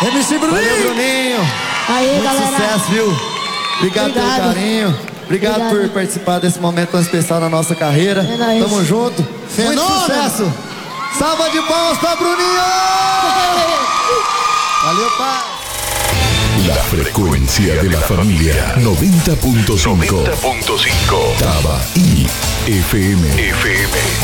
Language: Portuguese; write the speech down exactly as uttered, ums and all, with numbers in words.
M C Bruninho. Valeu, Bruninho. Aí, muito galera. sucesso, viu? Obrigado, Obrigado. pelo carinho. Obrigado, Obrigado. por participar desse momento tão especial na nossa carreira. É nóis. Tamo junto. Fenômeno. Muito sucesso. Salva de palmas pra Bruninho. Valeu, pai. La frecuencia de la familia noventa punto cinco. noventa punto cinco. Taba y F M. F M.